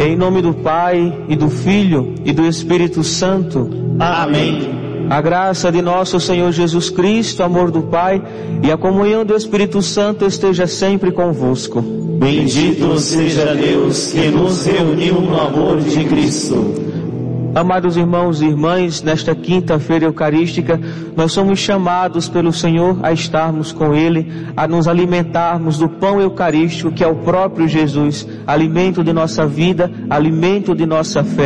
Em nome do Pai, e do Filho, e do Espírito Santo. Amém. A graça de nosso Senhor Jesus Cristo, o amor do Pai e a comunhão do Espírito Santo esteja sempre convosco. Bendito seja Deus que nos reuniu no amor de Cristo. Amados irmãos e irmãs, nesta quinta-feira eucarística, nós somos chamados pelo Senhor a estarmos com Ele, a nos alimentarmos do pão eucarístico que é o próprio Jesus, alimento de nossa vida, alimento de nossa fé.